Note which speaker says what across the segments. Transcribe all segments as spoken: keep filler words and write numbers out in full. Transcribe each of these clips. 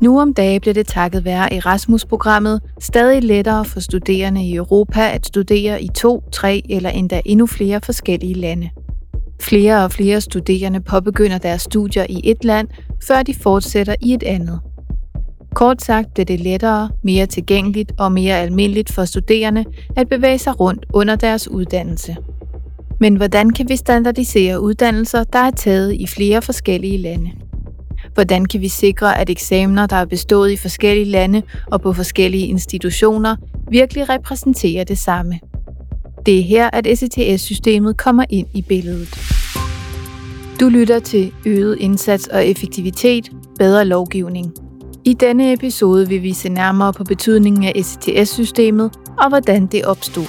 Speaker 1: Nu om dage bliver det takket være Erasmus-programmet stadig lettere for studerende i Europa at studere i to, tre eller endda endnu flere forskellige lande. Flere og flere studerende påbegynder deres studier i et land, før de fortsætter i et andet. Kort sagt bliver det lettere, mere tilgængeligt og mere almindeligt for studerende at bevæge sig rundt under deres uddannelse. Men hvordan kan vi standardisere uddannelser, der er taget i flere forskellige lande? Hvordan kan vi sikre, at eksamener, der er bestået i forskellige lande og på forskellige institutioner, virkelig repræsenterer det samme? Det er her, at E C T S-systemet kommer ind i billedet. Du lytter til Øget indsats og effektivitet, bedre lovgivning. I denne episode vil vi se nærmere på betydningen af E C T S-systemet og hvordan det opstod.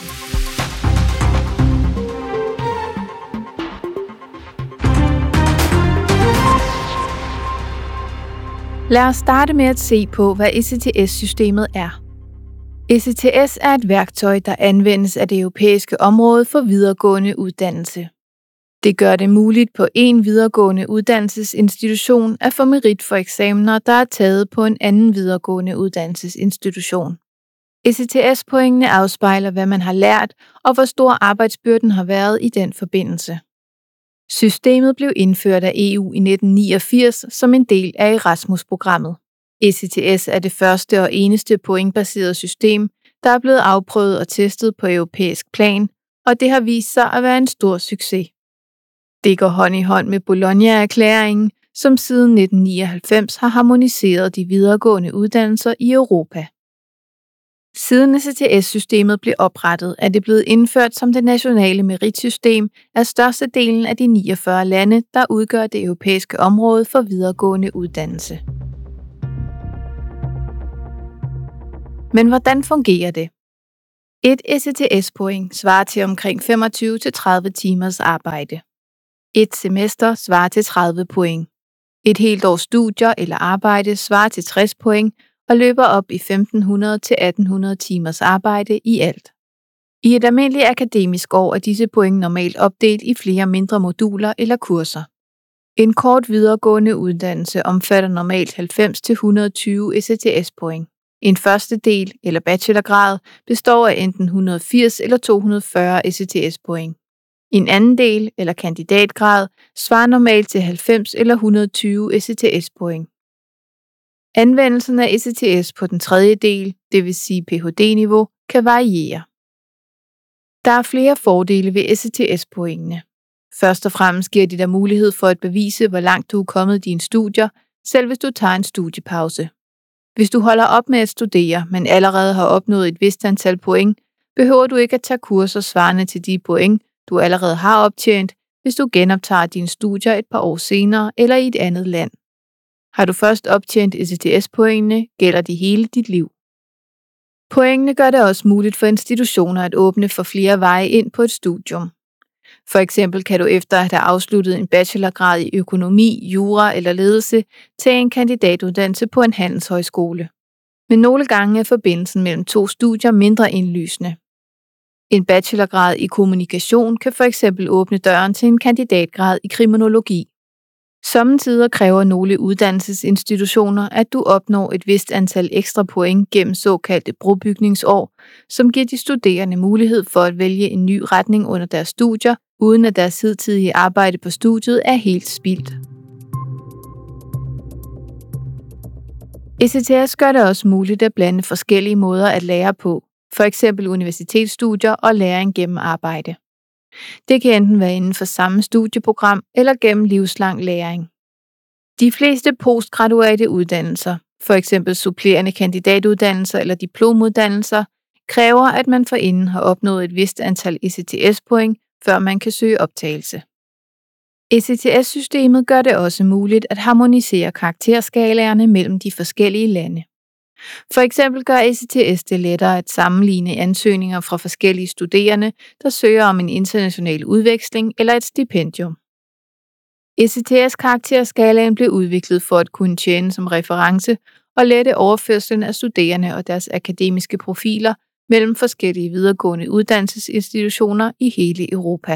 Speaker 1: Lad os starte med at se på, hvad E C T S-systemet er. E C T S er et værktøj, der anvendes af det europæiske område for videregående uddannelse. Det gør det muligt på en videregående uddannelsesinstitution at få merit for eksamener, der er taget på en anden videregående uddannelsesinstitution. E C T S-pointene afspejler, hvad man har lært, og hvor stor arbejdsbyrden har været i den forbindelse. Systemet blev indført af E U i nitten niogfirs som en del af Erasmus-programmet. E C T S er det første og eneste pointbaserede system, der er blevet afprøvet og testet på europæisk plan, og det har vist sig at være en stor succes. Det går hånd i hånd med Bologna-erklæringen, som siden nitten nioghalvfems har harmoniseret de videregående uddannelser i Europa. Siden E C T S-systemet blev oprettet, er det blevet indført som det nationale meritsystem af størstedelen af de niogfyrre lande, der udgør det europæiske område for videregående uddannelse. Men hvordan fungerer det? Et E C T S-point svarer til omkring femogtyve til tredive timers arbejde. Et semester svarer til tredive point. Et helt års studier eller arbejde svarer til tres point og løber op i femten hundrede til atten hundrede timers arbejde i alt. I et almindeligt akademisk år er disse point normalt opdelt i flere mindre moduler eller kurser. En kort videregående uddannelse omfatter normalt halvfems til et hundrede og tyve E C T S-point. En første del eller bachelorgrad består af enten et hundrede og firs eller to hundrede og fyrre E C T S-point. En anden del eller kandidatgrad svarer normalt til halvfems eller et hundrede og tyve E C T S-point. Anvendelsen af E C T S på den tredje del, det vil sige P H D-niveau, kan variere. Der er flere fordele ved E C T S-pointene. Først og fremmest giver de dig mulighed for at bevise, hvor langt du er kommet i dine studier, selv hvis du tager en studiepause. Hvis du holder op med at studere, men allerede har opnået et vist antal point, behøver du ikke at tage kurser svarende til de point, du allerede har optjent, hvis du genoptager dine studier et par år senere eller i et andet land. Har du først optjent E C T S-pointene, gælder de hele dit liv. Pointene gør det også muligt for institutioner at åbne for flere veje ind på et studium. For eksempel kan du efter at have afsluttet en bachelorgrad i økonomi, jura eller ledelse tage en kandidatuddannelse på en handelshøjskole. Men nogle gange er forbindelsen mellem to studier mindre indlysende. En bachelorgrad i kommunikation kan for eksempel åbne døren til en kandidatgrad i kriminologi. Sommetider kræver nogle uddannelsesinstitutioner, at du opnår et vist antal ekstra point gennem såkaldte brobygningsår, som giver de studerende mulighed for at vælge en ny retning under deres studier, uden at deres hidtidige arbejde på studiet er helt spildt. E C T S gør det også muligt at blande forskellige måder at lære på, for eksempel universitetsstudier og læring gennem arbejde. Det kan enten være inden for samme studieprogram eller gennem livslang læring. De fleste postgraduate uddannelser, for eksempel supplerende kandidatuddannelser eller diplomuddannelser, kræver, at man forinden har opnået et vist antal E C T S-point, før man kan søge optagelse. E C T S-systemet gør det også muligt at harmonisere karakterskalaerne mellem de forskellige lande. For eksempel gør E C T S det lettere at sammenligne ansøgninger fra forskellige studerende, der søger om en international udveksling eller et stipendium. E C T S-karakterskalaen blev udviklet for at kunne tjene som reference og lette overførslen af studerende og deres akademiske profiler mellem forskellige videregående uddannelsesinstitutioner i hele Europa.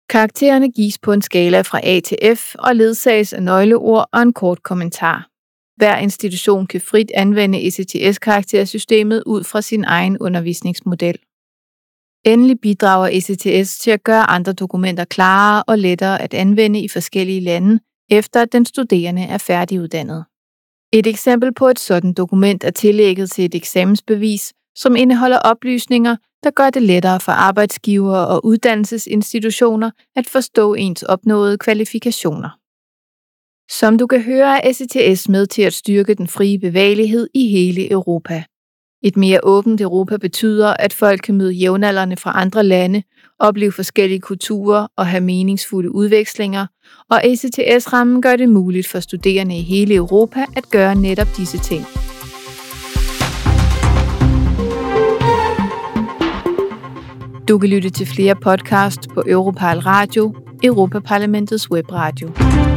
Speaker 1: Karaktererne gives på en skala fra A til F og ledsages af nøgleord og en kort kommentar. Hver institution kan frit anvende E C T S-karaktersystemet ud fra sin egen undervisningsmodel. Endelig bidrager E C T S til at gøre andre dokumenter klarere og lettere at anvende i forskellige lande, efter at den studerende er færdiguddannet. Et eksempel på et sådant dokument er tillægget til et eksamensbevis, som indeholder oplysninger, der gør det lettere for arbejdsgivere og uddannelsesinstitutioner at forstå ens opnåede kvalifikationer. Som du kan høre, er E C T S med til at styrke den frie bevægelighed i hele Europa. Et mere åbent Europa betyder, at folk kan møde jævnaldrende fra andre lande, opleve forskellige kulturer og have meningsfulde udvekslinger, og E C T S-rammen gør det muligt for studerende i hele Europa at gøre netop disse ting. Du kan lytte til flere podcasts på Europarl Radio, Europaparlamentets webradio.